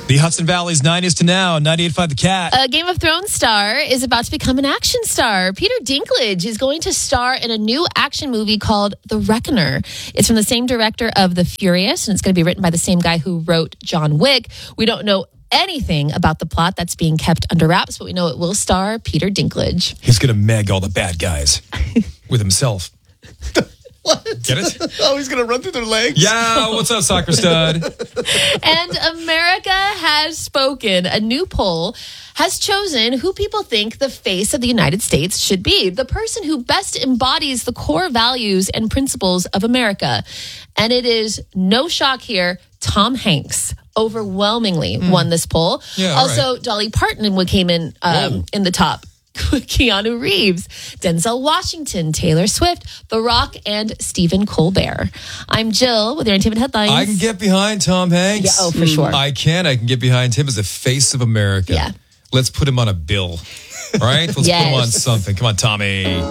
The Hudson Valley's 90s to now, 98.5 The Cat. A Game of Thrones star is about to become an action star. Peter Dinklage is going to star in a new action movie called The Reckoner. It's from the same director of The Furious, and it's going to be written by the same guy who wrote John Wick. We don't know anything about the plot. That's being kept under wraps, but we know it will star Peter Dinklage. He's going to meg all the bad guys with himself. What? Get it? Oh, he's going to run through their legs? Yeah, what's up, soccer stud? And America has spoken. A new poll has chosen who people think the face of the United States should be, the person who best embodies the core values and principles of America. And it is no shock here, Tom Hanks overwhelmingly won this poll. Yeah, also, Dolly Parton came in the top. Keanu Reeves, Denzel Washington, Taylor Swift, The Rock, and Stephen Colbert. I'm Jill with your entertainment headlines. I can get behind Tom Hanks. Yeah, for sure. I can get behind him as the face of America. Yeah. Let's put him on a bill. All right? Let's put him on something. Come on, Tommy.